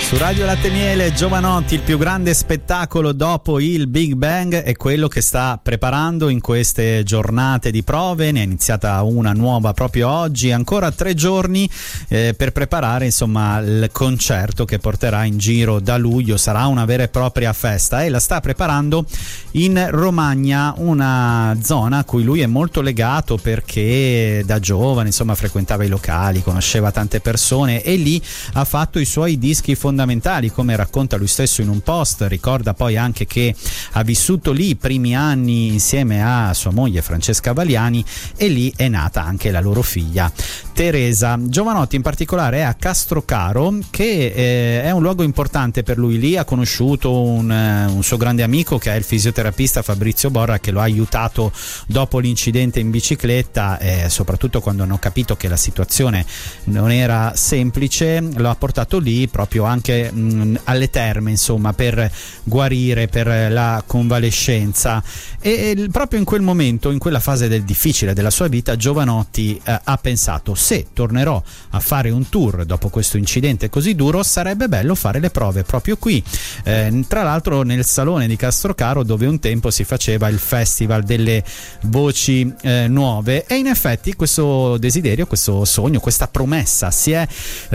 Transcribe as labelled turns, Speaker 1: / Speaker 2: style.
Speaker 1: Su Radio Latte Miele, Giovanotti, il più grande spettacolo dopo il Big Bang è quello che sta preparando in queste giornate di prove. Ne è iniziata una nuova proprio oggi, ancora 3 giorni per preparare insomma il concerto che porterà in giro da luglio. Sarà una vera e propria festa e la sta preparando in Romagna, una zona a cui lui è molto legato perché da giovane insomma frequentava i locali, conosceva tante persone e lì ha fatto i suoi dischi fondamentali, come racconta lui stesso in un post. Ricorda poi anche che ha vissuto lì i primi anni insieme a sua moglie Francesca Valiani e lì è nata anche la loro figlia Teresa. Giovanotti in particolare è a Castrocaro, che è un luogo importante per lui. Lì ha conosciuto un suo grande amico che è il fisioterapista Fabrizio Borra, che lo ha aiutato dopo l'incidente in bicicletta e soprattutto quando hanno capito che la situazione non era semplice, lo ha portato lì proprio anche alle terme insomma per guarire, per la convalescenza. E proprio in quel momento, in quella fase difficile della sua vita, Giovanotti ha pensato: se tornerò a fare un tour dopo questo incidente così duro, sarebbe bello fare le prove proprio qui, tra l'altro nel salone di Castrocaro dove un tempo si faceva il Festival delle Voci Nuove. E in effetti questo desiderio, questo sogno, questa promessa si è